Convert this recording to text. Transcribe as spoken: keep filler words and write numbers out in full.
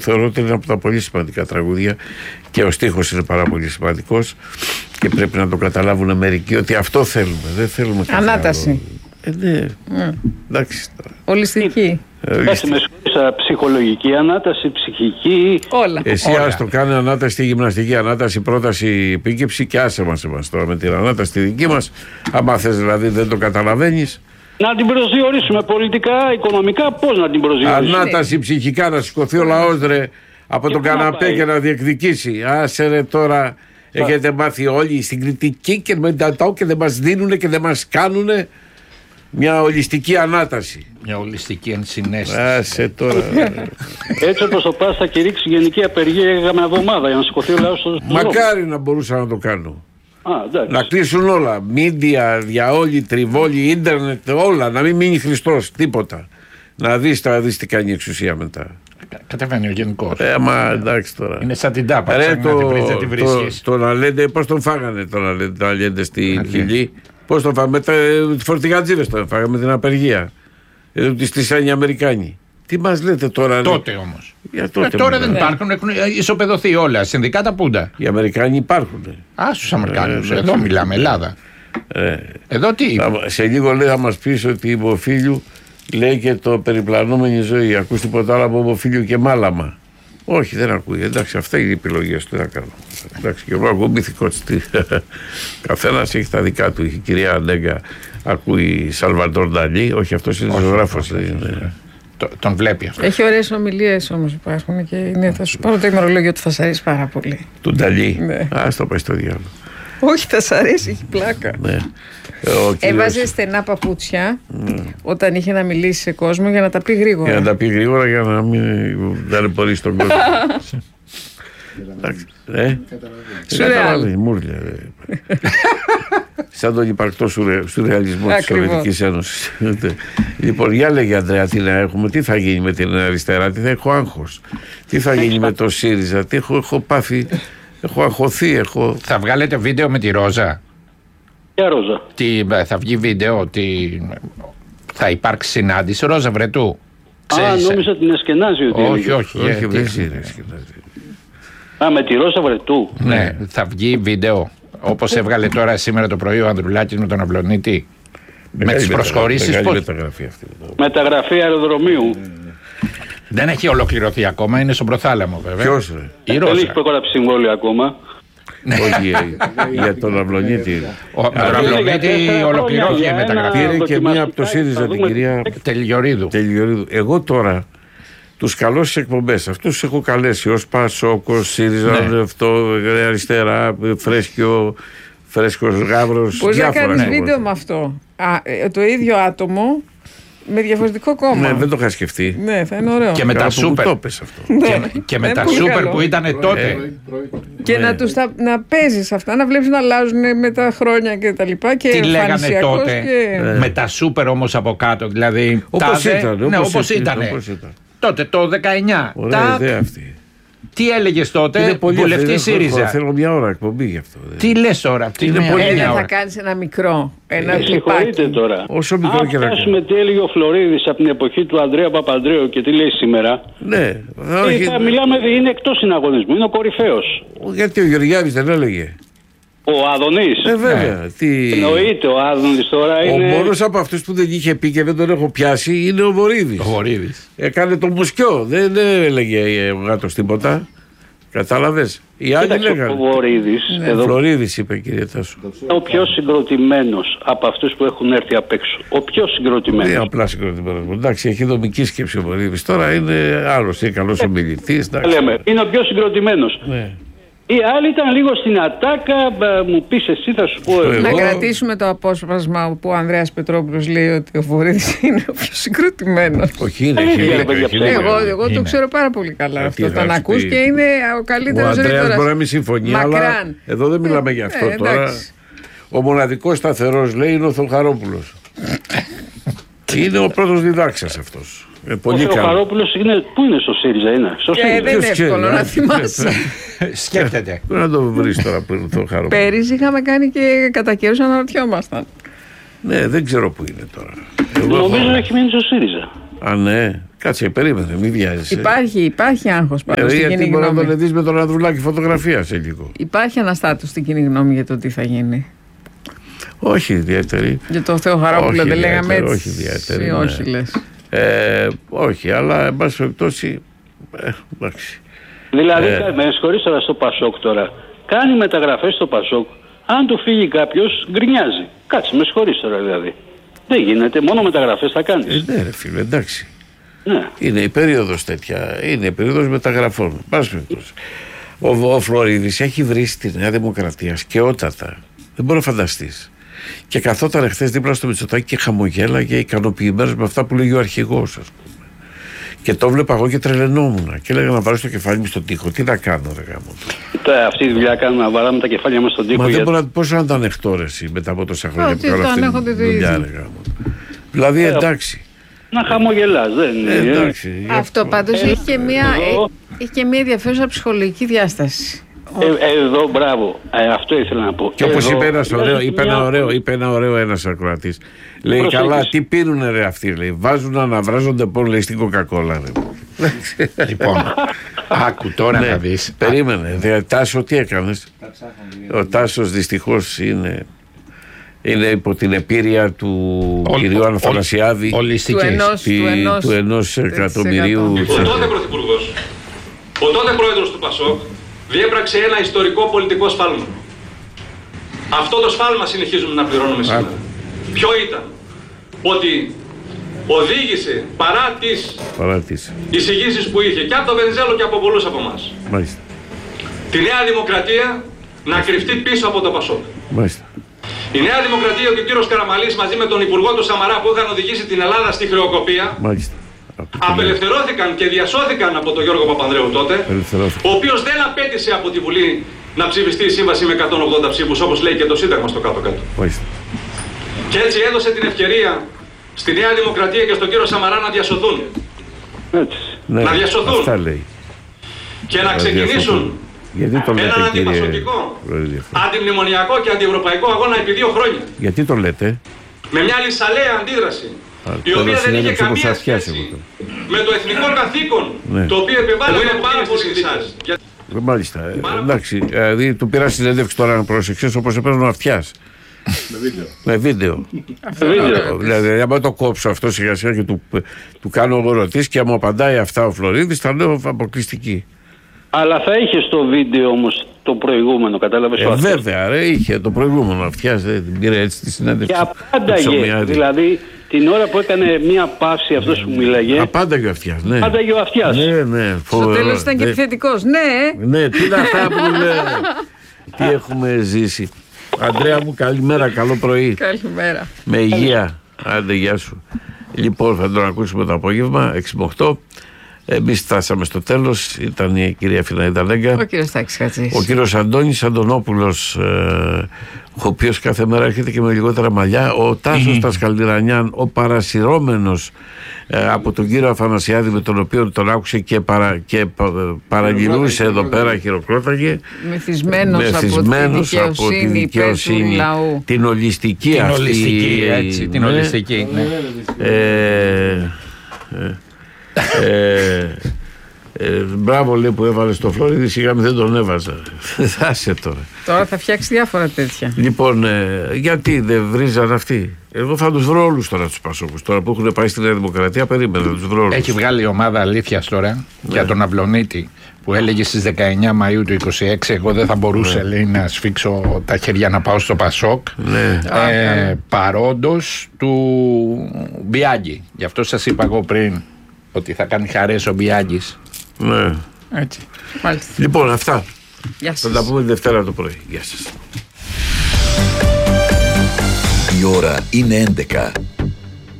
θεωρώ ότι είναι από τα πολύ σημαντικά τραγούδια και ο στίχος είναι πάρα πολύ σημαντικός και πρέπει να το καταλάβουν μερικοί ότι αυτό θέλουμε. Δεν θέλουμε ανάταση. Ε, ναι. Mm. Εντάξει. Ολιστική. Κάτσε με συγχωρείς, ψυχολογική ανάταση, ψυχική. Όλα. Εσύ Όλα. ας το κάνει ανάταση στη γυμναστική ανάταση, πρόταση, επίκεψη και άσε μας εμάς τώρα με την ανάταση τη δική μας. Άμα θες δηλαδή δεν το καταλαβαίνεις. Να την προσδιορίσουμε πολιτικά, οικονομικά, πώς να την προσδιορίσουμε. Ανάταση ψυχικά, να σηκωθεί ο λαός ρε από τον καναπέ και να διεκδικήσει. Άσε ρε τώρα, έχετε μάθει όλοι στην κριτική και μετά και δεν μας δίνουνε και δεν μας κάνουνε. Μια ολιστική ανάταση. Μια ολιστική ενσυναίσθηση. Άσε τώρα. Έτσι όπως το πας θα κηρύξει γενική απεργία για μια εβδομάδα για να σηκωθεί ο λαός στο Μακάρι να μπορούσα να το κάνω. Α, να κλείσουν όλα. Μίντια, διαόλοι, τριβόλοι, ίντερνετ, όλα. Να μην μείνει Χριστός, τίποτα. Να δεις, θα δεις τι κάνει η εξουσία μετά. Κατεβαίνει ο γενικός. Ε, μα εντάξει τώρα. Είναι σαν την τάπα. Ρε, το, να την βρεις, δεν την βρίσκεις. Το, το να λέτε, πώς τον φάγανε τον Αλέντε στην Χιλή. Πώς τον φάγανε. Με τα φορτηγατζίδες τον φάγανε, με την απεργία. Ε, τις στήσαν οι Αμερικάνοι. Τι μας λέτε τώρα. Τότε όμως. Για τότε ε, τώρα δεν υπάρχουν, έχουν ισοπεδωθεί όλα. Συνδικάτα πούντα. Οι Αμερικάνοι υπάρχουν. Α, στους Αμερικάνους. Ε, εδώ ε, μιλάμε, Ελλάδα. Ε, εδώ τι. Σε λίγο λέει θα μας πεις ότι η Υποφίλιου λέει και το περιπλανόμενη ζωή. Ακούς τίποτα άλλο από Υποφίλιου και Μάλαμα. Όχι, δεν ακούει. Εντάξει, αυτά είναι οι επιλογές του. Δεν κάνω. Εντάξει, και εγώ ακούω μυθικότητα. Καθένας έχει τα δικά του. Η κυρία Ανέγκα ακούει Σαλβαντόρ Νταλί. Όχι, αυτός είναι ζωγράφος. Το, τον βλέπει αυτό. Έχει ωραίες ομιλίες όμως υπάρχουν και είναι, θα σου πάρω το ημερολόγιο του, θα σ' αρέσει πάρα πολύ. Του Νταλί. Ναι. Ας το πάει στο διάλογο. Όχι, θα σ' αρέσει, έχει πλάκα. Ναι. Κύριος... Έβαζε στενά παπούτσια ναι. όταν είχε να μιλήσει σε κόσμο για να τα πει γρήγορα. Για να τα πει γρήγορα για να μην ταλαιπωρήσει τον κόσμο. Εντάξει. Ε, Σουρεάλ. Μούρλια. Σαν τον υπαρκτό σουρεαλισμό της Σοβιετικής Ένωσης. Λοιπόν, για λέγε Ανδρέα, τι να έχουμε, τι θα γίνει με την αριστερά, τι θα έχω άγχος, τι θα γίνει με το ΣΥΡΙΖΑ, τι έχω, έχω πάθει, έχω αγχωθεί, έχω... Θα βγάλετε βίντεο με τη Ρόζα. Ποια Ρόζα? Τι, θα βγει βίντεο ότι θα υπάρξει συνάντηση Ρόζα Βρετού. Α, νόμιζα την Εσκενάζη ότι όχι, όχι, όχι, δεν είναι. Α, με τη Ρόζα Βρετού. Ναι, θα βγει βίντεο. Όπως έβγαλε τώρα σήμερα το πρωί ο Ανδρουλάκης με τον Αυλονίτη. Με τις προσχωρήσεις. Πώς... Μεταγραφή αυτή. Μεταγραφή αεροδρομίου. Δεν έχει ολοκληρωθεί ακόμα, είναι στον προθάλαμο βέβαια. Ποιος ρε? Η Ρόζα. Δεν έχει υπογράψει συμβόλαιο ακόμα. Όχι, για τον Αυλονίτη. Ο Αυλονίτη ολοκληρώθηκε η μεταγραφή. Πήρε και μία από το ΣΥΡΙΖΑ την κυρία Τελειορίδου. Εγώ τώρα τους καλώ στις εκπομπές. Αυτούς τους έχω καλέσει ως Πασόκος, ΣΥΡΙΖΑ, ναι. αυτό, αριστερά, φρέσκιο, φρέσκος γάβρος. Μπορείς να κάνεις ναι. βίντεο με αυτό. Α, το ίδιο άτομο με διαφορετικό κόμμα. Ναι, δεν το είχα σκεφτεί. Ναι, θα είναι ωραίο. Και με τα σούπερ. Ναι. Και με τα σούπερ που ήταν τότε. Και να τους τα, να παίζεις αυτά, να βλέπεις να αλλάζουν με τα χρόνια και τα λοιπά. Και τι λέγανε τότε. Και... Ναι. Με τα σούπερ όμως από κάτω. Δηλαδή. Όπως ήταν. Ναι, όπως ήταν. Τότε το δεκαεννιά. Ωραία τα... ιδέα αυτή. Τι έλεγες τότε, βουλευτή ΣΥΡΙΖΑ. Θέλω μια ώρα εκπομπή γι' αυτό. Δε. Τι λες τώρα, αυτή είναι μια πολύ ώρα. ώρα. Θα κάνεις ένα μικρό, ένα ε, κλιπάκι. Τώρα. Όσο μικρό Αν και να φτάσουμε τι έλεγε ο Φλωρίδης από την εποχή του Ανδρέα Παπανδρέου και τι λέει σήμερα. Ναι. Όχι... Θα μιλάμε, είναι εκτός συναγωνισμού, είναι ο κορυφαίος. Γιατί ο Γεωργιάδης δεν έλεγε. Ο Άδωνης. Ε, βέβαια. Ναι. Τι... Εννοείται ο Άδωνης τώρα είναι. Ο μόνος από αυτούς που δεν είχε πει και δεν τον έχω πιάσει είναι ο Βορίδης. Ο Βορίδης. Έκανε το μουσκιό. Δεν έλεγε ο γάτος τίποτα. Κατάλαβες. Οι άλλοι λέγανε. Ο Βορίδης. Ναι. Εδώ... Φλωρίδης είπε, κύριε Τάσο. Ο πιο συγκροτημένος από αυτούς που έχουν έρθει απ' έξω. Ο πιο συγκροτημένος. Είναι απλά συγκροτημένος. Εντάξει, έχει δομική σκέψη ο Βορίδης. Τώρα είναι άλλος. Είναι καλός ομιλητής. Λέμε. Είναι ο πιο συγκροτημένος. Ναι. Οι άλλοι ήταν λίγο στην ατάκα, μου πεις εσύ, θα σου πω εγώ. Να κρατήσουμε το απόσπασμα που ο Ανδρέας Πετρόπουλος λέει ότι ο Βορίδης είναι ο πιο συγκροτημένος. Όχι, είναι. Εγώ, εγώ το ξέρω πάρα πολύ καλά αυτό. Τον ακούς και είναι ο καλύτερος ρήτορας. Ο Ανδρέας μπορεί να μην συμφωνεί, αλλά εδώ δεν μιλάμε για αυτό τώρα. Ο μοναδικός σταθερός λέει είναι ο Θωχαρόπουλος. Είναι ο πρώτος διδάξας αυτός. Ε, πολύ ο Χαρόπουλος είναι, πού είναι στο ΣΥΡΙΖΑ, είναι στο ΣΥΡΙΖΑ. Ε, δεν είναι εύκολο να θυμάσαι. Σκέφτεται. Πρέπει να το βρεις τώρα που είναι το Χαρόπουλο. Πέρυσι είχαμε κάνει και κατά καιρούς αναρωτιόμασταν. Ναι, δεν ξέρω πού είναι τώρα. Εγώ νομίζω έχω... έχει μείνει στο ΣΥΡΙΖΑ. Α, ναι. Κάτσε, περίμενε, μην βιάζεσαι. Υπάρχει, υπάρχει άγχος πάνω ε, στην κοινή γνώμη. Γιατί μπορεί να τον δεις με τον Ανδρουλάκη φωτογραφία σε λίγο. Υπάρχει αναστάτωση στην κοινή γνώμη για το τι θα γίνει. Όχι ιδιαίτερη. Για το Θεό Χαρόπουλο δεν λέγαμε έτσι. Όχι ιδιαίτερη. Ναι. Όχι λες. Ε, όχι, αλλά εν πάση περιπτώσει. Ε, εντάξει. Δηλαδή, Ε. με συγχωρείς τώρα στο Πασόκ τώρα. Κάνει μεταγραφές στο Πασόκ. Αν του φύγει κάποιος, γκρινιάζει. Κάτσε, με συγχωρείς τώρα δηλαδή. Δεν γίνεται, μόνο μεταγραφές θα κάνεις. Ε, ναι, ρε φίλε, εντάξει. Ναι. Είναι η περίοδος τέτοια. Είναι η περίοδος μεταγραφών. Πάση περιπτώσει. Ο, ο Φλωρίδης έχει βρει στη Νέα Δημοκρατία σκαιότατα. Δεν μπορεί να φανταστείς. Και καθόταν εχθές δίπλα στο Μητσοτάκη και χαμογέλαγε ικανοποιημένος με αυτά που λέγει ο αρχηγός, ας πούμε. Και το βλέπα εγώ και τρελαινόμουν. Και έλεγα να βάλω το κεφάλι μου στον τοίχο. Τι να κάνω, ρε γάμο. Τώρα, αυτή τη δουλειά κάνουμε να βαράμε τα κεφάλια μας στον τοίχο. Μα δεν για... μπορεί να. Πώς να το ανεχτώ ρε εσύ μετά από τόσα χρόνια που τι κάνω το αυτή ανέχονται τη το δουλειά, ίδιο. ρε γάμο. Δηλαδή εντάξει. Να χαμογελάς, δεν είναι. Ε, εντάξει. Αυτό πάντως Ε, έχει και μια, εδώ- έχει και μια ενδιαφέρουσα ψυχολογική διάσταση. Ε, εδώ, μπράβο. Ε, αυτό ήθελα να πω. Και όπως Εδώ, είπε ένας ωραίο, βγάζει είπε ένα μια- ωραίο, είπε ένα ωραίο ένας ακροατής. Λέει Προσέγγιση. καλά, τι πίνουνε ρε αυτοί, λέει. Βάζουν αναβράζονται πόνο, λέει, στην κοκακόλα, ρε. Λοιπόν, άκου τώρα Ναι, να δεις. περίμενε. Δε, Τάσο, τι έκανες? Ο Τάσος δυστυχώς είναι, είναι υπό την επίρρεια του Ο- κυρίου ο- Αναθανασιάδη, Του Ολιστικής. ενός, τη- του ενός, του ενός εκατομμυρίου. της Ο τότε πρωθυπουργός, ο τότε πρόεδρος του ΠΑΣΟΚ, διέπραξε ένα ιστορικό πολιτικό σφάλμα. Αυτό το σφάλμα συνεχίζουμε να πληρώνουμε σήμερα. Ποιο ήταν? Ότι οδήγησε παρά τις Παράτηση. εισηγήσεις που είχε και από τον Βενιζέλο και από πολλούς από εμάς, Μάλιστα. τη Νέα Δημοκρατία να κρυφτεί πίσω από το ΠΑΣΟΚ. Μάλιστα. Η Νέα Δημοκρατία και ο κύριος Καραμαλής μαζί με τον Υπουργό του Σαμαρά που είχαν οδηγήσει την Ελλάδα στη χρεοκοπία, Μάλιστα. Από την- απελευθερώθηκαν και διασώθηκαν από τον Γιώργο Παπανδρέου τότε, Απελευθερώθηκαν. ο οποίος δεν απέτησε από τη Βουλή να ψηφιστεί η σύμβαση με εκατόν ογδόντα ψήφους, όπως λέει και το Σύνταγμα στο κάτω-κάτω. Μάλιστα. Και έτσι έδωσε την ευκαιρία στη Νέα Δημοκρατία και στον κύριο Σαμαρά να διασωθούν Έτσι. Ναι, Να διασωθούν. αυτά λέει. και να ξεκινήσουν Γιατί το λέτε, έναν κύριε αντιπασοκικό, Φλωρίδη, αυτό? αντιμνημονιακό και αντιευρωπαϊκό αγώνα επί δύο χρόνια. Γιατί το λέτε? Με μια λησαλέα αντίδραση, Α, η τώρα οποία δεν είχε συνέντευξη όπως καμία σας πιάσει σχέση εγώ με το εθνικό καθήκον, Ναι. το οποίο επιβάλλεται πάρα πολύ εσάς. Ε, Μάλιστα. Ε, εντάξει. Δηλαδή του πήρα συνέντευξη τώρα να προσεξές όπως έπαιρνε ο Αυτιάς. Με βίντεο. Με βίντεο. Βίντεο. Δηλαδή, άμα το κόψω αυτό σιγά σιγά και του, του κάνω ερωτήσεις και μου απαντάει αυτά ο Φλωρίδης, θα λέω αποκλειστική. Αλλά θα είχε στο βίντεο όμως το προηγούμενο, κατάλαβες? Ε, ο αυτός. βέβαια, ρε, είχε το προηγούμενο Αυτιάς, δεν την πήρε έτσι τη συνέντευξη. Και απάνταγε. Ψωμιάδη. Δηλαδή την ώρα που έκανε μία παύση αυτός που μίλαγε, Απάνταγε ο Αυτιάς, ναι. απάνταγε ο Αυτιάς. Ναι, ναι. Στο φοβερό. τέλος ήταν και Ναι. επιθετικός. Ναι, Ναι, τι να αυτά που λέμε. Τι έχουμε ζήσει. Αντρέα μου, καλημέρα, καλό πρωί. καλημέρα. Με υγεία. Άντε, γεια σου. Λοιπόν, θα τον ακούσουμε το απόγευμα, έξι με οκτώ. Εμείς φτάσαμε στο τέλος. Ήταν η κυρία Φιναίδα Λέγκα. Ο κύριος Τάκης Χατζής. Ο κύριος Αντώνης Αντωνόπουλος, ε, ο οποίος κάθε μέρα έρχεται και με λιγότερα μαλλιά. Ο Τάσος Τασκαλντιρανιάν, ο παρασυρώμενος ε, από τον κύριο Αφανασιάδη, με τον οποίο τον άκουσε και, παρα, και πα, παραγγελούσε εδώ πέρα, χειροκρόταγε. Μεθυσμένος, Μεθυσμένος από τη από τη δικαιοσύνη, υπέρ του δικαιοσύνη, λαού. την ολιστική Την αυτή. ολιστική, έτσι, την ναι. ολιστική. Ναι. Ε, ε, ε, ε, μπράβο, λέει, που έβαλε στο Φλωρίδη, σιγά μην δεν τον έβαζα. Άσε τώρα. Τώρα θα φτιάξει διάφορα τέτοια. Λοιπόν, ε, γιατί δεν βρίζαν αυτοί? Εγώ θα τους βρω όλους τώρα τους Πασόκους. Τώρα που έχουν πάει στη Νέα Δημοκρατία, περίμενα να τους βρω όλους. Έχει βγάλει η ομάδα αλήθειας τώρα για τον Αυλονίτη που έλεγε στις δεκαεννιά Μαΐου του είκοσι έξι εγώ δεν θα μπορούσα λέει, να σφίξω τα χέρια να πάω στο Πασόκ, Ναι. ε, παρόντος του Μπιάγκη. Γι' αυτό σας είπα εγώ πριν ότι θα κάνει χαρές ο Μπιάγκης. Ναι. Έτσι. Μάλιστα. Λοιπόν, αυτά. Γεια Θα σας. τα πούμε τη Δευτέρα το πρωί. Γεια σας. Η ώρα είναι έντεκα.